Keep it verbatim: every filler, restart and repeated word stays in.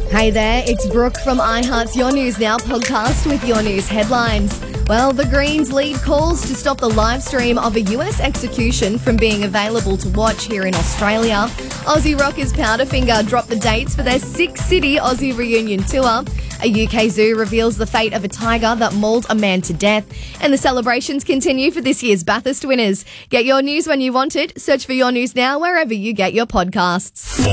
Hey there, it's Brooke from iHeart's Your News Now podcast with your news headlines. Well, the Greens lead calls to stop the live stream of a U S execution from being available to watch here in Australia. Aussie rockers Powderfinger dropped the dates for their six-city Aussie reunion tour. A U K zoo reveals the fate of a tiger that mauled a man to death. And the celebrations continue for this year's Bathurst winners. Get your news when you want it. Search for Your News Now wherever you get your podcasts.